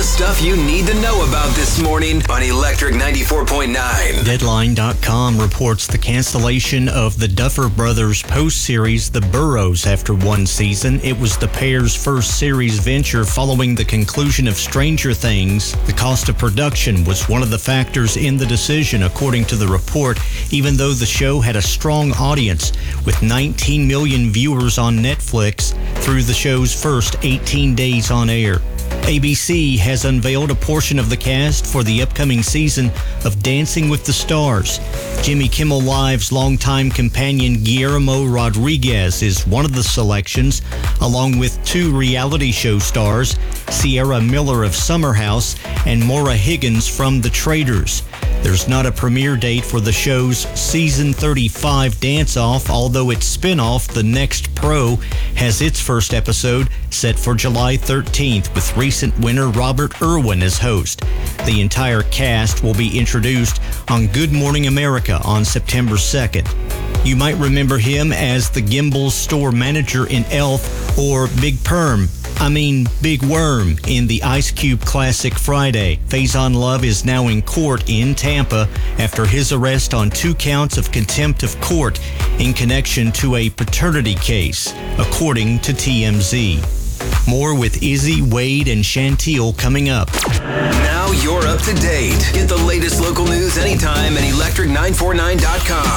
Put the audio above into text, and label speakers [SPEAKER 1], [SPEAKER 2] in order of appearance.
[SPEAKER 1] stuff you need to know about this morning on Electric 94.9.
[SPEAKER 2] Deadline.com reports the cancellation of the Duffer Brothers post-series The Burrows after one season. It was the pair's first series venture following the conclusion of Stranger Things. The cost of production was one of the factors in the decision, according to the report, even though the show had a strong audience with 19 million viewers on Netflix through the show's first 18 days on air. ABC has unveiled a portion of the cast for the upcoming season of Dancing with the Stars. Jimmy Kimmel Live's longtime companion Guillermo Rodriguez is one of the selections, along with two reality show stars, Sierra Miller of Summer House and Maura Higgins from The Traitors. There's not a premiere date for the show's Season 35 dance-off, although its spin-off, The Next Pro, has its first episode set for July 13th with recent winner Robert Irwin as host. The entire cast will be introduced on Good Morning America on September 2nd. You might remember him as the Gimbels store manager in Elf or Big Worm in the Ice Cube classic Friday. Faison Love is now in court in Tampa after his arrest on 2 counts of contempt of court in connection to a paternity case, according to TMZ. More with Izzy, Wade, and Chantil coming up.
[SPEAKER 1] Now you're up to date. Get the latest local news anytime at electric949.com.